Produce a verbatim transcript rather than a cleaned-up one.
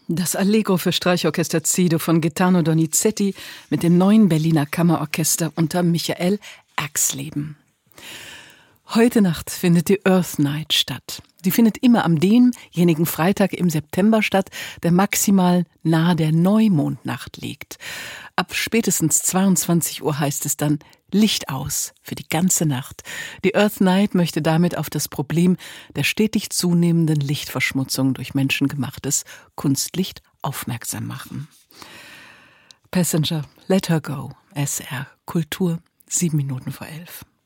Das Allegro für Streichorchester Zido von Gaetano Donizetti mit dem neuen Berliner Kammerorchester unter Michael Erxleben. Heute Nacht findet die Earth Night statt. Die findet immer am demjenigen Freitag im September statt, der maximal nahe der Neumondnacht liegt. Ab spätestens zweiundzwanzig Uhr heißt es dann Licht aus für die ganze Nacht. Die Earth Night möchte damit auf das Problem der stetig zunehmenden Lichtverschmutzung durch menschengemachtes Kunstlicht aufmerksam machen. Passenger, Let Her Go, S R Kultur, sieben Minuten vor elf.